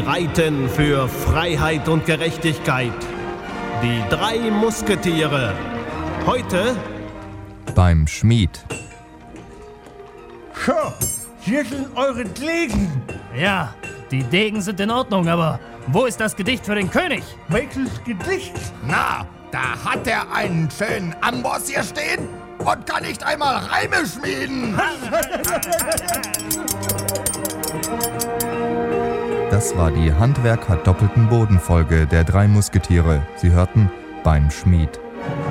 streiten für Freiheit und Gerechtigkeit. Die 3 Musketiere. Heute beim Schmied. So, hier sind eure Degen. Ja, die Degen sind in Ordnung, aber wo ist das Gedicht für den König? Welches Gedicht? Na, da hat er einen schönen Amboss hier stehen und kann nicht einmal Reime schmieden. Das war die Handwerk hat doppelten Boden Folge der 3 Musketiere. Sie hörten beim Schmied.